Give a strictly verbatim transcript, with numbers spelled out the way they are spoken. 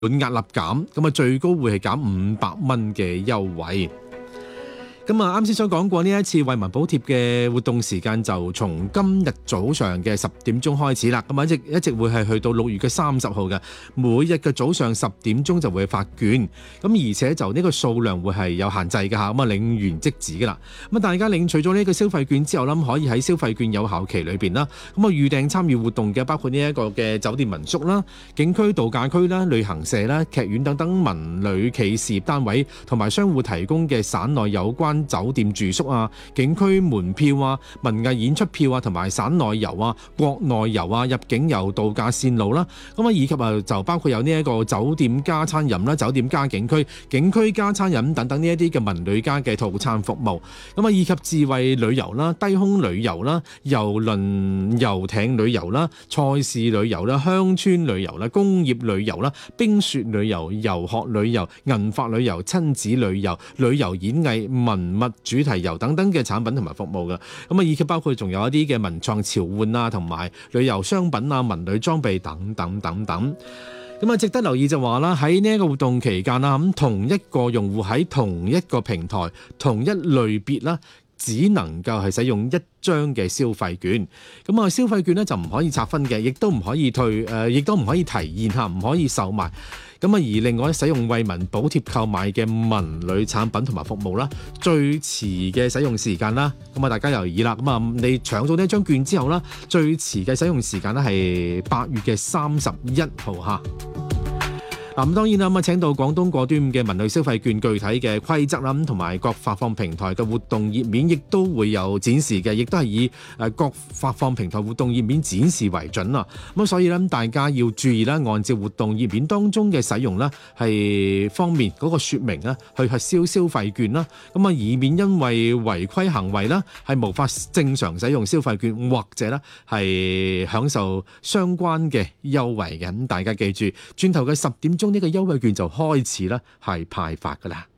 滿額立減，咁啊最高會係減五百蚊嘅優惠。咁啊，啱先所講過呢一次惠民補貼嘅活動時間就從今日早上嘅十點鐘開始啦，咁啊一直一直會係去到六月嘅三十號嘅，每日嘅早上十點鐘就會發券，咁而且就呢個數量會係有限制㗎嚇，咁啊領完即止㗎啦。咁啊大家領取咗呢個消費券之後啦，可以喺消費券有效期裏邊啦，咁啊預訂參與活動嘅包括呢一個嘅酒店民宿啦、景區度假區啦、旅行社啦、劇院等等文旅企事業單位同埋商戶提供嘅省內有關酒店住宿啊、景區門票啊、文藝演出票啊，同埋省內遊啊、國內遊啊、入境遊、度假線路啦，咁啊以及啊就包括有呢一個酒店加餐飲啦、酒店加景區、景區加餐飲等等呢一啲嘅文旅加嘅套餐服務，咁啊以及智慧旅遊啦、低空旅遊啦、郵輪遊艇旅遊啦、賽事旅遊啦、鄉村旅遊啦、工業旅遊啦、冰雪旅遊、遊學旅遊、銀髮旅遊、親子旅遊、旅遊演藝、文物主題遊等等嘅產品同埋服務嘅，咁啊以及包括仲有一啲嘅文創潮玩啊，同埋旅遊商品啊、文旅裝備等等等等。咁啊，值得留意就話啦，喺呢一個活動期間啦，咁同一個用戶喺同一個平台、同一類別啦，只能夠係使用一張嘅消費券。咁啊，消費券咧就唔可以拆分嘅，亦都唔可以退誒，亦都唔可以提現嚇，唔可以售賣。咁啊，而另外使用惠民補貼購買嘅文旅產品同埋服務啦，最遲嘅使用時間啦，咁啊大家留意啦。咁啊，你搶到呢一張券之後啦，最遲嘅使用時間咧係八月嘅三十一號嚇。嗱咁當然啦，咁啊請到廣東過端午嘅文旅消費券具體嘅規則啦，咁同埋各發放平台嘅活動頁面，亦都會有展示嘅，亦都係以誒各發放平台活動頁面展示為準啦。咁所以咧，大家要注意啦，按照活動頁面當中嘅使用啦，係方面嗰個説明啦，去核銷消費券啦。咁啊，以免因為違規行為啦，係無法正常使用消費券，或者咧係享受相關嘅優惠嘅。咁大家記住，轉頭嘅十點鐘呢個優惠券就開始啦，係派發㗎啦。